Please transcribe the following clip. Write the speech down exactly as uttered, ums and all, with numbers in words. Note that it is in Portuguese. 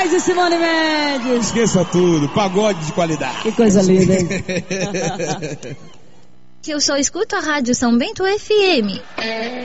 Mendes, Simone Mendes. Esqueça tudo, pagode de qualidade. Que coisa linda, hein? Que eu só escuto a Rádio São Bento F M.